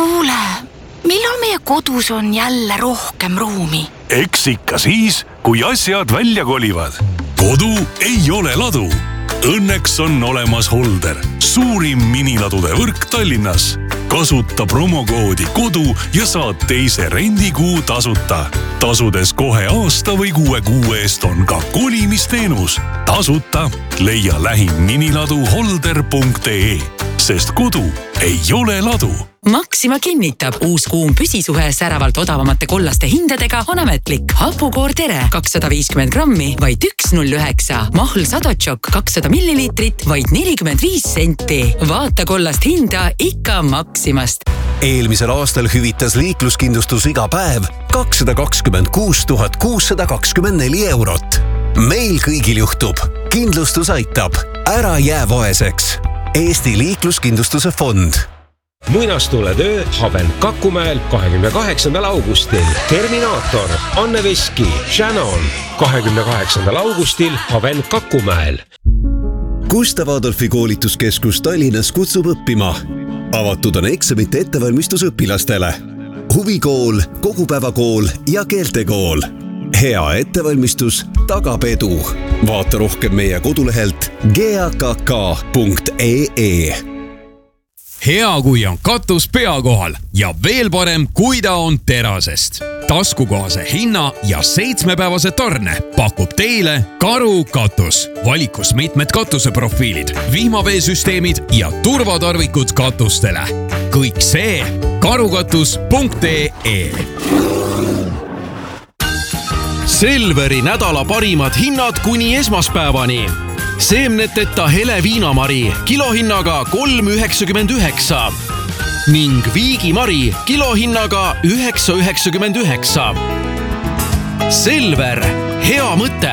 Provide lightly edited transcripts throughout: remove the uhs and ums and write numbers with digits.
Kuule, millal meie kodus on jälle rohkem ruumi? Eks ikka siis, kui asjad välja kolivad. Kodu ei ole ladu. Õnneks on olemas Holder, suurim miniladude võrk Tallinnas. Kasuta promokoodi kodu ja saad teise rendikuu tasuta. Tasudes kohe aasta või 6 kuu eest on ka kolimisteenus. Tasuta leia lähim miniladu holder.ee, sest kodu ei ole ladu. Maxima kinnitab, uus kuum püsisuhe säravalt odavamate kollaste hindadega on ametlik. Hapukoor Tere 250 grammi, vaid 1,09. Mahl Sadotšok 200 milliliitrit, vaid 45 senti. Vaata kollast hinda ikka Maximast. Eelmisel aastal hüvitas liikluskindlustus iga päev 226 624 eurot. Meil kõigil juhtub. Kindlustus aitab. Ära jää vaeseks. Eesti liikluskindlustuse fond. Muinastuletöö Haven Kakumäel 28. augustil. Terminaator, Anne Veski, Shannon 28. augustil Haven Kakumäel. Gustav Adolfi koolituskeskus Tallinnas kutsub õppima. Avatud on eksamite ettevalmistus õpilastele. Huvikool, kogupäevakool ja keeltekool. Hea ettevalmistus tagab edu. Vaata rohkem meie kodulehelt gakk.ee. Hea, kui on katus pea kohal ja veel parem, kui ta on terasest. Taskukohase hinna ja 7-päevase tarne pakub teile Karu katus. Valikus mitmed katuseprofiilid, vihmaveesüsteemid ja turvatarvikud katustele. Kõik see karukatus.ee. Selveri nädala parimad hinnad kuni esmaspäevani. Seemneteta hele viinamari kilohinnaga 3,99 ning viigimari kilohinnaga 9,99. Selver, hea mõte!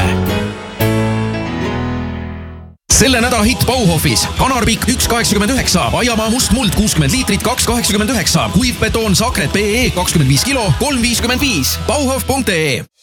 Selle nädala hitt Bauhofis. Kanarpikk 1,89, Aiamaa must muld 60 liitrit 2,89, kuivbetoon Sakret PE 25 kilo 3,55, bauhof.ee.